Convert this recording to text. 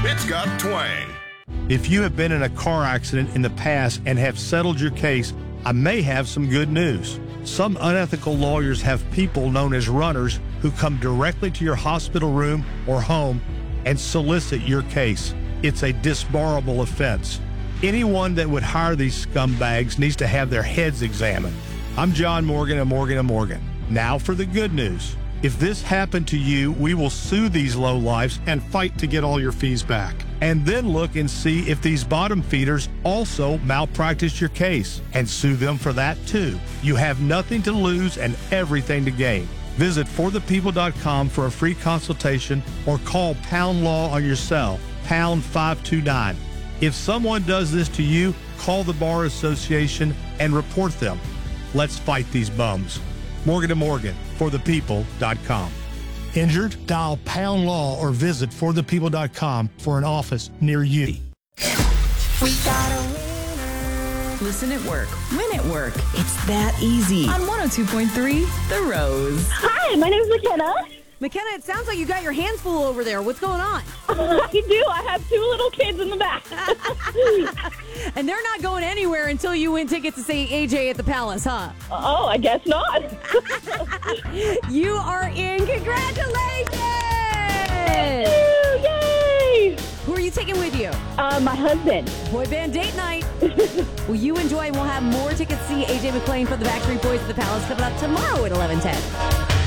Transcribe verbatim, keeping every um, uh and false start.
It's got twang. If you have been in a car accident in the past and have settled your case, I may have some good news. Some unethical lawyers have people known as runners who come directly to your hospital room or home and solicit your case. It's a disbarable offense. Anyone that would hire these scumbags needs to have their heads examined. I'm John Morgan of Morgan and Morgan. Now for the good news. If this happened to you, we will sue these lowlifes and fight to get all your fees back. And then look and see if these bottom feeders also malpracticed your case and sue them for that too. You have nothing to lose and everything to gain. Visit for the people dot com for a free consultation or call Pound Law on your cell, pound five two nine. If someone does this to you, call the Bar Association and report them. Let's fight these bums. Morgan and Morgan, for the people dot com. Injured? Dial Pound Law or visit for the people dot com for an office near you. We got a winner. Listen at work, win at work. It's that easy. On one oh two point three, The Rose. Hi, my name is McKenna. McKenna, it sounds like you got your hands full over there. What's going on? I do. I have two little kids in the back. And they're not going anywhere until you win tickets to see A J at the Palace, huh? Oh, I guess not. You are in. Congratulations! Thank you. Yay! Who are you taking with you? Uh, my husband. Boy band date night. Will you enjoy? We'll have more tickets to see A J McClain from the Backstreet Boys at the Palace coming up tomorrow at eleven ten.